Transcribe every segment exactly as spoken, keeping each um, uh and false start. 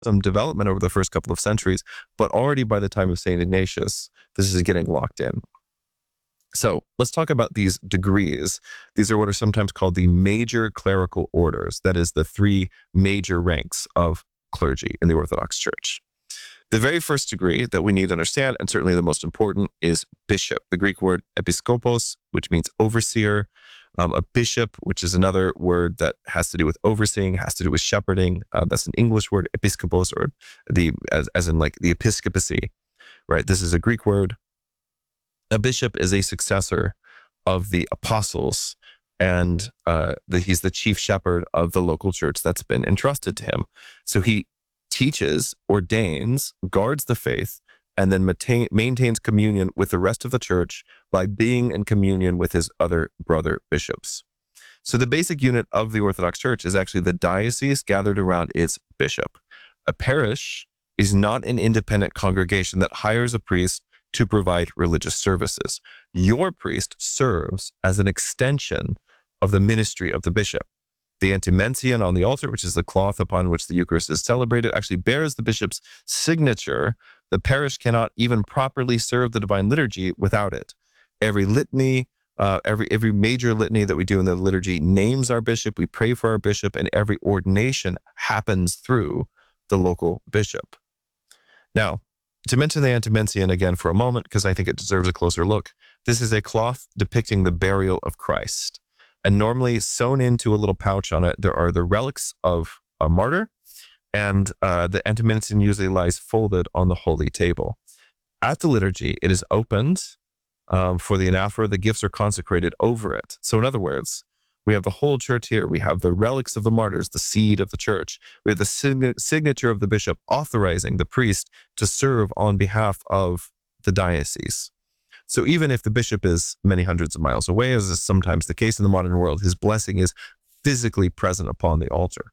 some development over the first couple of centuries, but already by the time of Saint Ignatius, this is getting locked in. So let's talk about these degrees. These are what are sometimes called the major clerical orders. That is the three major ranks of clergy in the Orthodox Church. The very first degree that we need to understand, and certainly the most important, is bishop. The Greek word episkopos, which means overseer. Um, a bishop, which is another word that has to do with overseeing, has to do with shepherding. Uh, that's an English word, episkopos, or the as, as in like the episcopacy, right? This is a Greek word. A bishop is a successor of the apostles, and uh, the, he's the chief shepherd of the local church that's been entrusted to him. So he teaches, ordains, guards the faith, and then maintain, maintains communion with the rest of the church by being in communion with his other brother bishops. So the basic unit of the Orthodox Church is actually the diocese gathered around its bishop. A parish is not an independent congregation that hires a priest to provide religious services. Your priest serves as an extension of the ministry of the bishop. The antimension on the altar, which is the cloth upon which the Eucharist is celebrated, actually bears the bishop's signature. The parish cannot even properly serve the Divine Liturgy without it. Every litany, uh, every every major litany that we do in the liturgy names our bishop, we pray for our bishop, and every ordination happens through the local bishop. Now, to mention the antimension again for a moment, because I think it deserves a closer look, this is a cloth depicting the burial of Christ. And normally sewn into a little pouch on it, there are the relics of a martyr, and uh, the antimension usually lies folded on the holy table. At the liturgy, it is opened um, for the anaphora. The gifts are consecrated over it. So in other words, we have the whole church here. We have the relics of the martyrs, the seed of the church. We have the sign- signature of the bishop authorizing the priest to serve on behalf of the diocese. So even if the bishop is many hundreds of miles away, as is sometimes the case in the modern world, his blessing is physically present upon the altar.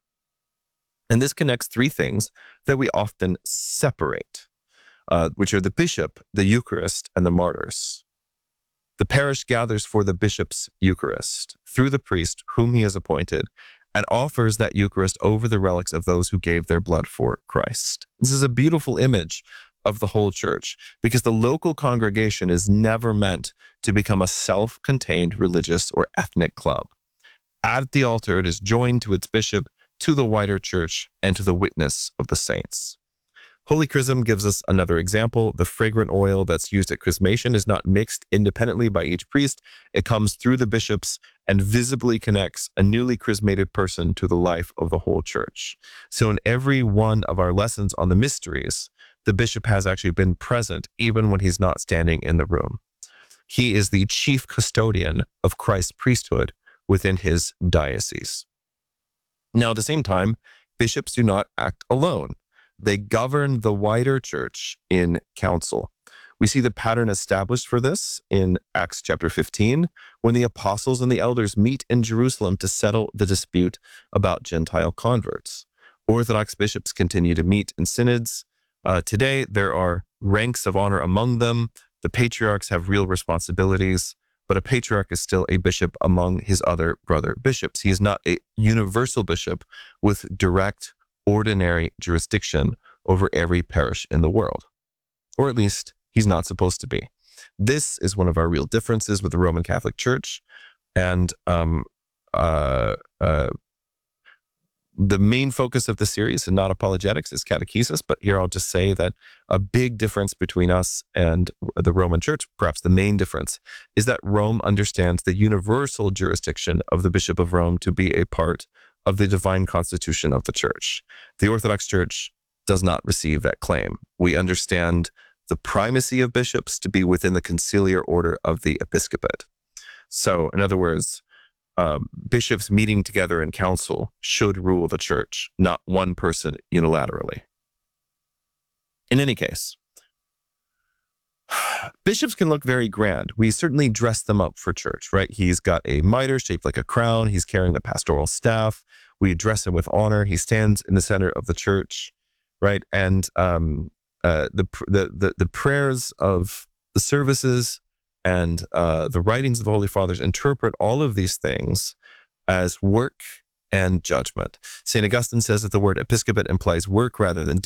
And this connects three things that we often separate, uh, which are the bishop, the Eucharist, and the martyrs. The parish gathers for the bishop's Eucharist through the priest whom he has appointed, and offers that Eucharist over the relics of those who gave their blood for Christ. This is a beautiful image of the whole church, because the local congregation is never meant to become a self-contained religious or ethnic club. At the altar, it is joined to its bishop, to the wider church, and to the witness of the saints. Holy Chrism gives us another example. The fragrant oil that's used at chrismation is not mixed independently by each priest. It comes through the bishops and visibly connects a newly chrismated person to the life of the whole church. So in every one of our lessons on the mysteries, the bishop has actually been present even when he's not standing in the room. He is the chief custodian of Christ's priesthood within his diocese. Now, at the same time, bishops do not act alone. They govern the wider church in council. We see the pattern established for this in Acts chapter fifteen, when the apostles and the elders meet in Jerusalem to settle the dispute about Gentile converts. Orthodox bishops continue to meet in synods. Uh, today, there are ranks of honor among them. The patriarchs have real responsibilities, but a patriarch is still a bishop among his other brother bishops. He is not a universal bishop with direct, ordinary jurisdiction over every parish in the world, or at least he's not supposed to be. This is one of our real differences with the Roman Catholic Church, and um, uh, uh, the main focus of the series, and not apologetics, is catechesis. But here I'll just say that a big difference between us and the Roman Church, perhaps the main difference, is that Rome understands the universal jurisdiction of the Bishop of Rome to be a part of the divine constitution of the Church. The Orthodox Church does not receive that claim. We understand the primacy of bishops to be within the conciliar order of the episcopate. So, in other words, Um, bishops meeting together in council should rule the church, not one person unilaterally. In any case, bishops can look very grand. We certainly dress them up for church, right? He's got a mitre shaped like a crown. He's carrying the pastoral staff. We dress him with honor. He stands in the center of the church, right? And um, uh, the, the the the prayers of the services and uh, the writings of the Holy Fathers interpret all of these things as work and judgment. Saint Augustine says that the word episcopate implies work rather than